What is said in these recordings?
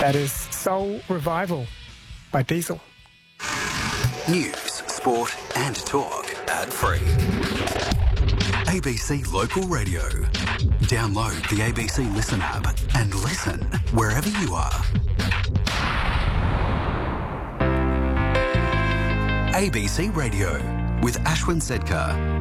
That is Soul Revival by Diesel. News, sport and talk ad-free. ABC Local Radio. Download the ABC Listen app and listen wherever you are. ABC Radio with Ashwin Sedkar.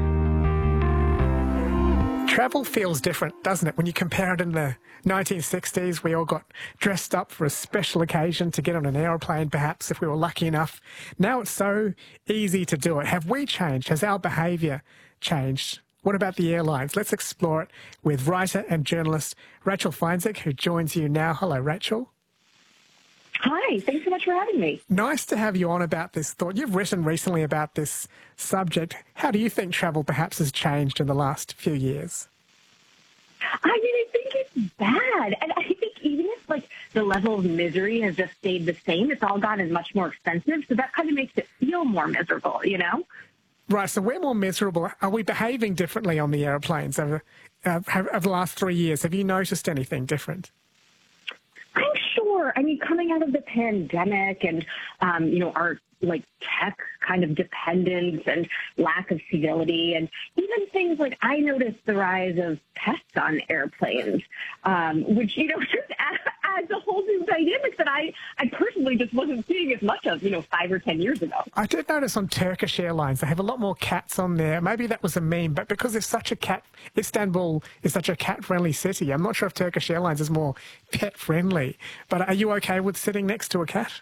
Travel feels different, doesn't it? When you compare it in the 1960s, we all got dressed up for a special occasion to get on an aeroplane, perhaps, if we were lucky enough. Now it's so easy to do it. Have we changed? Has our behaviour changed? What about the airlines? Let's explore it with writer and journalist Rachel Feinzig, who joins you now. Hello, Rachel. Hi, thanks so much for having me. Nice to have you on about this thought. You've written recently about this subject. How do you think travel perhaps has changed in the last few years? I think it's bad. And I think even if, the level of misery has just stayed the same, it's all gotten much more expensive. So that kind of makes it feel more miserable, you know? Right, so we're more miserable. Are we behaving differently on the aeroplanes over the last 3 years? Have you noticed anything different? I'm sure. Coming out of the pandemic and, our tech kind of dependence and lack of civility, and even things like I noticed the rise of pets on airplanes, which, just adds a whole new dynamic that I personally just wasn't seeing as much of, 5 or 10 years ago. I did notice on Turkish Airlines, they have a lot more cats on there. Maybe that was a meme, but because Istanbul is such a cat-friendly city, I'm not sure if Turkish Airlines is more pet-friendly. But are you okay with sitting next to a cat?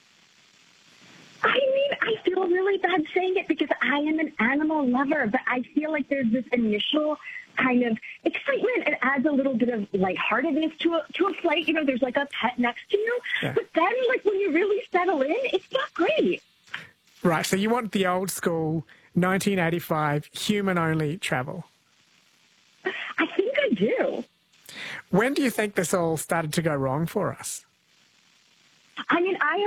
I feel really bad saying it because I am an animal lover, but I feel like there's this initial kind of excitement. It adds a little bit of lightheartedness to a flight. There's a pet next to you. Yeah. But then, when you really settle in, it's not great. Right, so you want the old school 1985 human-only travel? I think I do. When do you think this all started to go wrong for us? I have